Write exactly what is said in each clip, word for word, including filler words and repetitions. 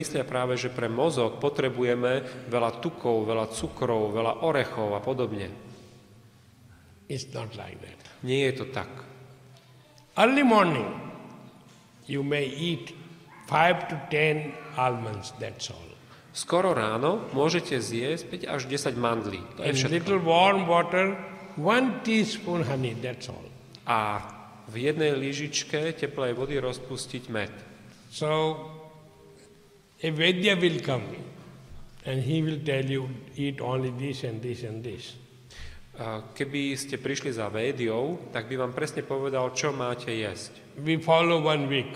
myslia práve, že pre mozog potrebujeme veľa tukov, veľa cukrov, veľa orechov a podobne. It's not like that. Nie je to tak. Early morning, you may eat five to ten almonds, that's all. Skoro ráno môžete zjesť päť až desať mandlí. To je In všetko. little warm water, one teaspoon honey, that's all. A v jednej lyžičke teplej vody rozpustiť med. So, a Vedya will come and he will tell you, eat only this and this and this. Keby ste prišli za Védiou, tak by vám presne povedal, čo máte jesť. We follow one week,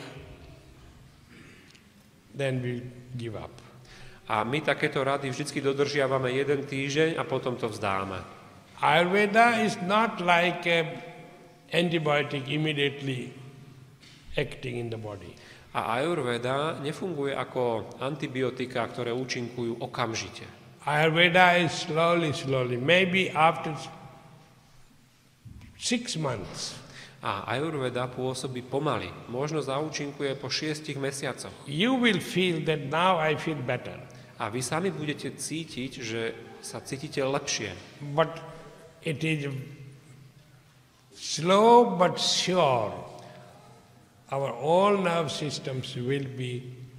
then we give up. A my takéto rady vždy dodržiavame jeden týždeň a potom to vzdáme. Ayurveda is not like an antibiotic immediately acting in the body. A Ayurveda nefunguje ako antibiotika, ktoré účinkujú okamžite. Ayurveda is slowly, slowly. Maybe after six months. A Ayurveda pôsobí pomaly. Možno zaúčinkuje po šiestich mesiacoch. You will feel that now I feel better. A vy sami budete cítiť, že sa cítite lepšie. But it is slow but sure. Our all nerve systems will be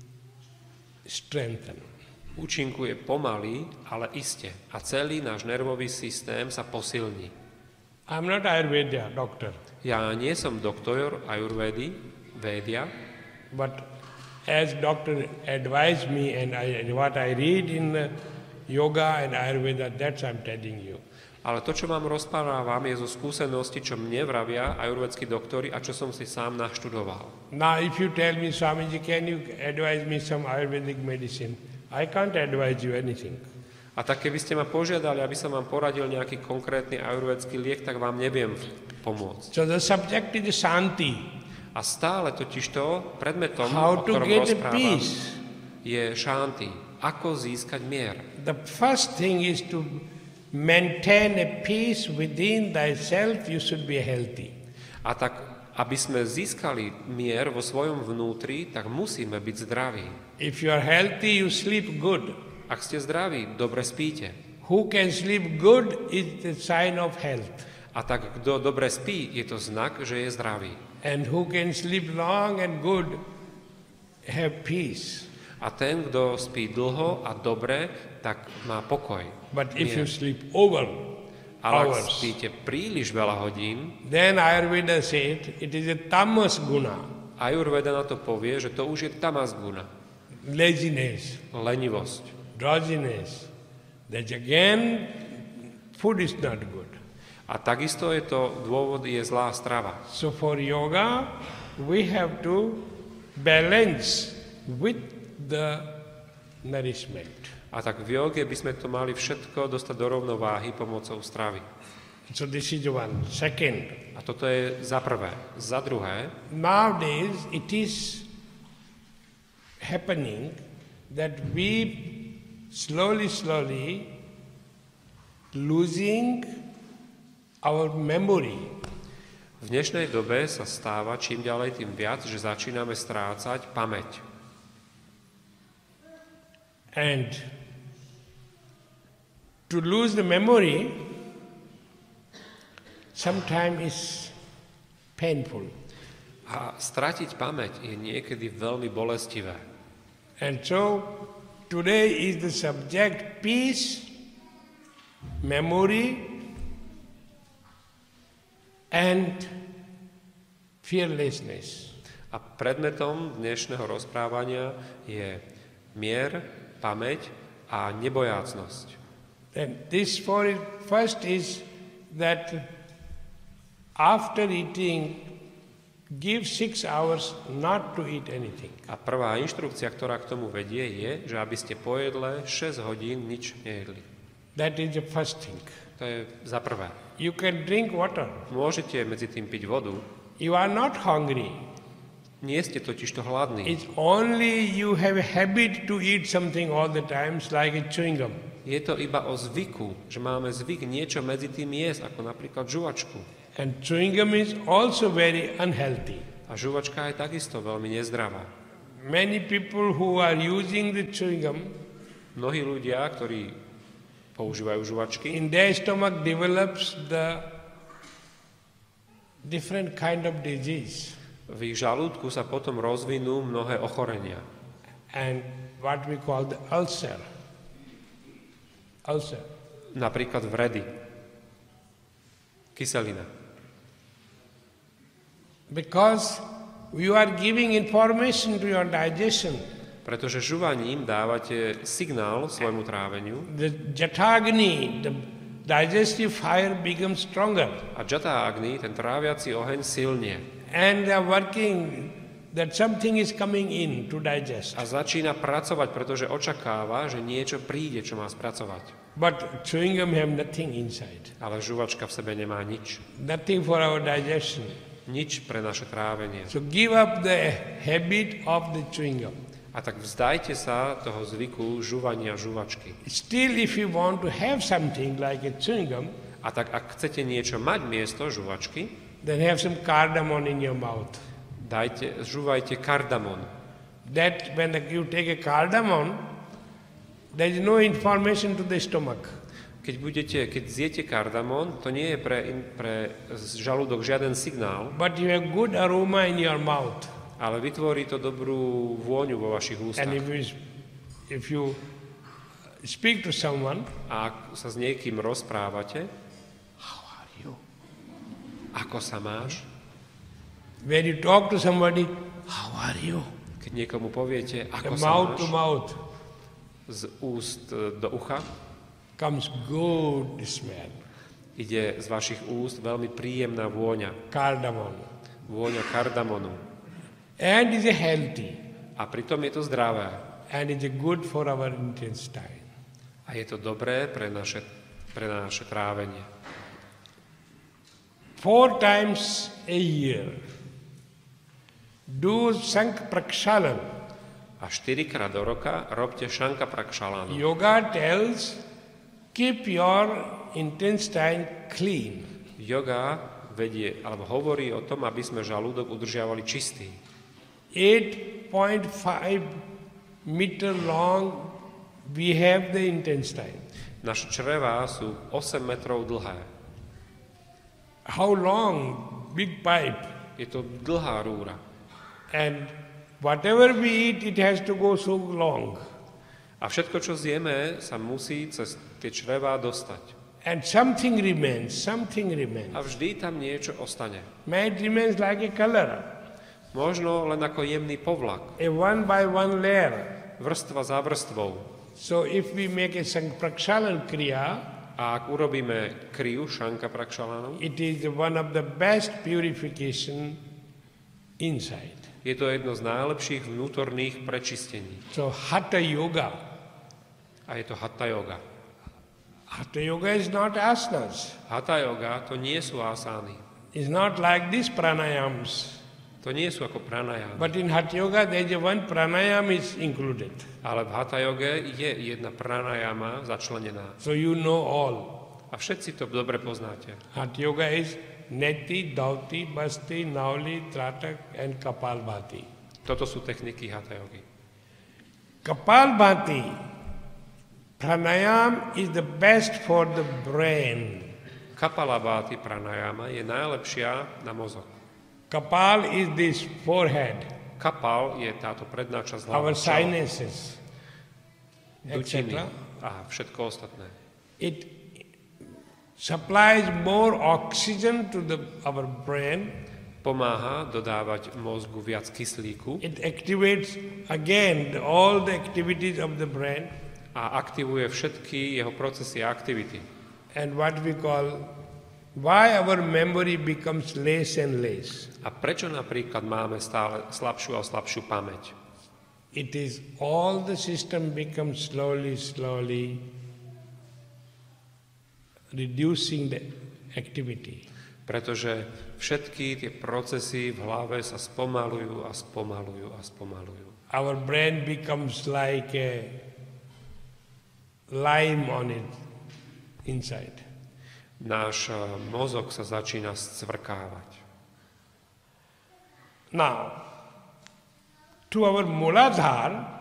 strengthened. Účinkuje pomaly, ale iste. A celý náš nervový systém sa posilní. I'm not Ayurveda doctor. Ja nie som doktor Ayurvedy, Védia, but as doctor advised me and I, what I read in yoga and Ayurveda, that's I'm telling you. Ale to, čo vám rozprávam, je zo skúsenosti, čo mne vravia ajurvedskí doktori a čo som si sám naštudoval. Now if you tell me, Swamiji, can you advise me some Ayurvedic medicine? I can't advise you anything. A tak keby ste ma požiadali, aby som vám poradil nejaký konkrétny ajurvedský liek, tak vám neviem pomôcť. So the subject is Shanti. A stále totižto predmetom, How o ktorom to get a rozprávam, peace. je Shanti. Ako získať mier. The first thing is to maintain a peace within thyself, you should be healthy. A tak, aby sme získali mier vo svojom vnútri, tak musíme byť zdraví. If you are healthy, you sleep good. Ak ste zdraví, dobre spíte. Who can sleep good is the sign of health. A tak, kto dobre spí, je to znak, že je zdravý. And who can sleep long and good, have peace. A ten, kto spí dlho a dobre, tak má pokoj. But if mier. you sleep over Ale ak hours, spíte príliš veľa hodín, then Ayurveda said it is a tamas guna, Ayurveda na to povie, že to už je tamas guna, laziness, lenivosť. drowsiness. That again, food is not good. A takisto je to dôvod, je zlá strava. So for yoga, we have to balance with the nourishment. A tak v joge by sme to mali všetko dostať do rovnováhy pomocou stravy. So this is one. Second, A toto je za prvé. Za druhé, nowadays it is happening that we slowly, slowly losing our memory. v dnešnej dobe sa stáva čím ďalej tým viac, že začíname strácať pamäť. And to lose the memory sometimes is painful. A stratiť pamäť je niekedy veľmi bolestivé. And so today is the subject peace, memory, and fearlessness. A predmetom dnešného rozprávania je mier, pamäť a nebojácnosť. And this for it, first is that after eating, give six hours not to eat anything. A prvá inštrukcia, ktorá k tomu vedie, je, že aby ste po jedle šesť hodín nič nejedli. That is the first thing. To je za prvé. You can drink water. Môžete medzi tým piť vodu. You are not hungry. Nie ste totižto hladní. It's only you have a habit to eat something all the times, like a chewing gum. Je to iba o zvyku, že máme zvyk niečo medzi tým jesť, ako napríklad žuvačku. And chewing gum is also very unhealthy. A žuvačka je takisto veľmi nezdravá. Many people who are using the chewing gum, Mnohí ľudia, ktorí používajú žuvačky, in their stomach develops the different kind of disease. v ich žalúdku sa potom rozvinú mnohé ochorenia. And what we call the ulcer. Ulcer. Napríklad vredy, kyselina. Because you are giving information to your digestion. Pretože žuvaním dávate signál svojmu tráveniu The Jatagni, the digestive fire becomes stronger. a Jata Agni, ten tráviaci oheň, silnie. And they are working that something is coming in to digest. A začína pracovať, pretože očakáva, že niečo príde, čo má spracovať. But chewing gum have nothing inside. Ale žuvačka v sebe nemá nič. Nothing for our digestion. Nič pre naše trávenie. So give up the habit of the chewing gum. A tak vzdajte sa toho zvyku žuvania žuvačky. Still, if you want to have something like a chewing gum, A tak ak chcete niečo mať miesto žuvačky, then have some cardamom in your mouth. dajte, žuvajte kardamon. That when you take a cardamom, there is no information to the stomach. Keď, budete, keď zjete kardamon, to nie je pre, pre žalúdok žiaden signál, But you have good aroma in your mouth. ale vytvorí to dobrú vôňu vo vašich ústach. And if you, if you speak to someone, A ak sa s niekým rozprávate, how are you? ako sa máš? When you talk to somebody, how are you? Keď niekomu poviete, The ako sa mouth máš, to mouth z úst e, do ucha, comes good smell. ide z vašich úst veľmi príjemná vôňa. Cardamom. Vôňa kardamonu. And is a healthy. A pritom je to zdravé. And is a good for our intestine. A je to dobré pre naše, pre naše trávenie. Four times a year, do Sank Prakshalan. A štyrikrát do roka robte šanka prakšalánu. Yoga tells, keep your intestine clean. Yoga vedie, alebo hovorí o tom, aby sme žalúdok udržiavali čistý. eight point five meter long we have the intestine. Naše črevá sú osem metrov dlhé. How long? Big pipe. Je to dlhá rúra. And whatever we eat, it has to go so long. A všetko, čo zjeme, sa musí cez tie črevá dostať. And something remains, something remains. A vždy tam niečo ostane. May it remains like a color, Možno len ako jemný povlak. a one by one layer. Vrstva za vrstvou. So if we make a Sankrakshalan Kriya, A ak urobíme kriu šanka prakšalánu, it is one of the best purification inside. je to jedno z najlepších vnútorných prečistení. So Hatha Yoga. A je to hatha yoga. Hatha Yoga is not asanas. Hatha yoga to nie sú asány. It's not like these pranayams. To nie sú ako pranayama. But in Hatha Yoga, there is a one pranayam is included. Ale v hatha yoge je jedna pranayama začlenená. So you know all. A všetci to dobre poznáte. Hatha Yoga is Neti, Dauti, Basti, Nauli, Tratak and Kapalbhati. Toto sú techniky hatha yogy. Kapalbhati, pranayam is the best for the brain. Kapalabhati pranayama je najlepšia na mozog. Kapal is this forehead, Kapal je táto predná časť hlavy, our čelo, sinuses, dutiny et cetera. a všetko ostatné. It supplies more oxygen to the, our brain. Pomáha dodávať mozgu viac kyslíku It activates again the, all the activities of the brain. a aktivuje všetky jeho procesy a aktivity. And what we call, why our memory becomes less and less. A prečo napríklad máme stále slabšiu a slabšiu pamäť? It is all the system becomes slowly, slowly reducing the activity. Pretože všetky tie procesy v hlave sa spomalujú a spomalujú a spomalujú. Our brain becomes like a lime on it inside. Náš mozog sa začína scvrkávať. Now, to our Muladhara,